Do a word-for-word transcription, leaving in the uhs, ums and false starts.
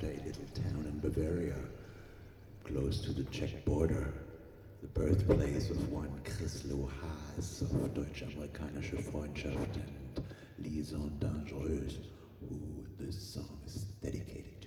described a little town in Bavaria, close to the Czech border, the birthplace of one Chrislo Haas of Deutsch-Amerikanische Freundschaft and Liaison Dangereuse, who this song is dedicated